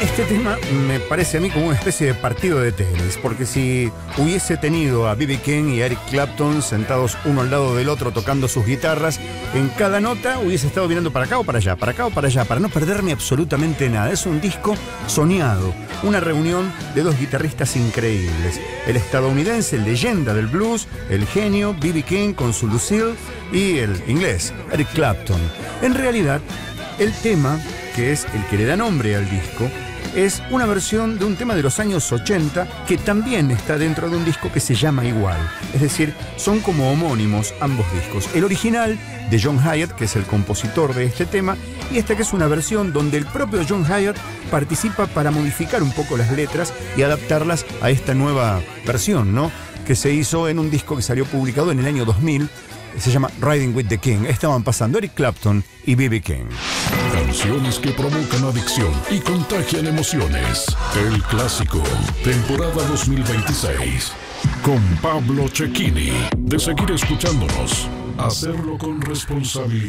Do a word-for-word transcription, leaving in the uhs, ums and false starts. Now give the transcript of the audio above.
Este tema me parece a mí como una especie de partido de tenis, porque si hubiese tenido a B B King y a Eric Clapton sentados uno al lado del otro tocando sus guitarras, en cada nota hubiese estado mirando para acá o para allá, para acá o para allá, para no perderme absolutamente nada. Es un disco soñado, una reunión de dos guitarristas increíbles. El estadounidense, leyenda del blues, el genio B B King con su Lucille, y el inglés, Eric Clapton. En realidad, el tema, que es el que le da nombre al disco, es una versión de un tema de los años ochenta que también está dentro de un disco que se llama igual. Es decir, son como homónimos ambos discos. El original de John Hiatt, que es el compositor de este tema, y esta que es una versión donde el propio John Hiatt participa para modificar un poco las letras y adaptarlas a esta nueva versión, ¿no?, que se hizo en un disco que salió publicado en el año dos mil. Se llama Riding with the King. Estaban pasando Eric Clapton y B B King. Canciones que provocan adicción y contagian emociones. El clásico, temporada dos mil veintiséis. Con Pablo Cecchini. De seguir escuchándonos, hacerlo con responsabilidad.